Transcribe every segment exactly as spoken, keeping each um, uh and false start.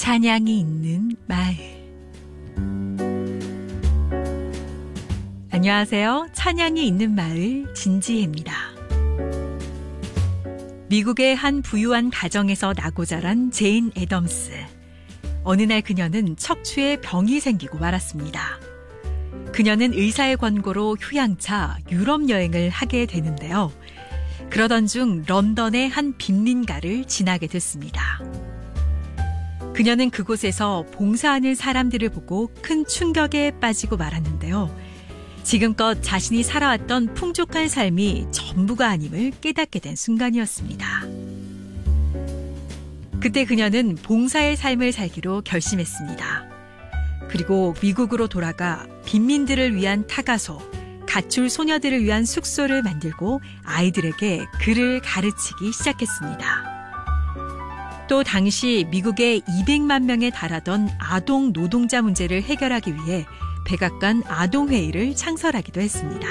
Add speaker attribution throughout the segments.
Speaker 1: 찬양이 있는 마을. 안녕하세요. 찬양이 있는 마을 진지혜입니다. 미국의 한 부유한 가정에서 나고 자란 제인 애덤스. 어느 날 그녀는 척추에 병이 생기고 말았습니다. 그녀는 의사의 권고로 휴양차 유럽 여행을 하게 되는데요. 그러던 중 런던의 한 빈민가를 지나게 됐습니다. 그녀는 그곳에서 봉사하는 사람들을 보고 큰 충격에 빠지고 말았는데요. 지금껏 자신이 살아왔던 풍족한 삶이 전부가 아님을 깨닫게 된 순간이었습니다. 그때 그녀는 봉사의 삶을 살기로 결심했습니다. 그리고 미국으로 돌아가 빈민들을 위한 타가소, 가출 소녀들을 위한 숙소를 만들고 아이들에게 글을 가르치기 시작했습니다. 또 당시 미국의 이백만 명에 달하던 아동 노동자 문제를 해결하기 위해 백악관 아동회의를 창설하기도 했습니다.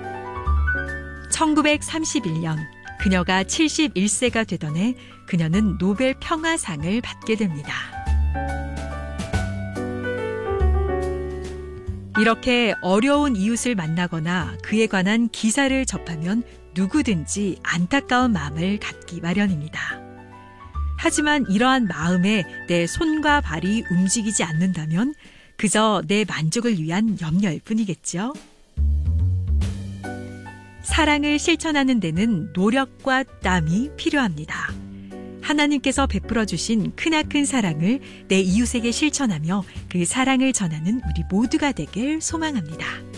Speaker 1: 천구백삼십일 년 그녀가 칠십일 세가 되던 해 그녀는 노벨 평화상을 받게 됩니다. 이렇게 어려운 이웃을 만나거나 그에 관한 기사를 접하면 누구든지 안타까운 마음을 갖기 마련입니다. 하지만 이러한 마음에 내 손과 발이 움직이지 않는다면 그저 내 만족을 위한 염려일 뿐이겠죠. 사랑을 실천하는 데는 노력과 땀이 필요합니다. 하나님께서 베풀어 주신 크나큰 사랑을 내 이웃에게 실천하며 그 사랑을 전하는 우리 모두가 되길 소망합니다.